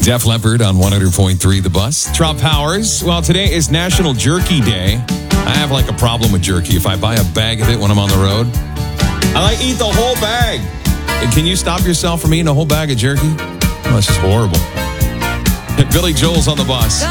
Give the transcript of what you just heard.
Def Leppard on 100.3 The Bus. Trop Powers. Well, today is National Jerky Day. I have like a problem with jerky. If I buy a bag of it when I'm on the road, I like eat the whole bag. Can you stop yourself from eating a whole bag of jerky? Oh, it's just horrible. Billy Joel's on the bus.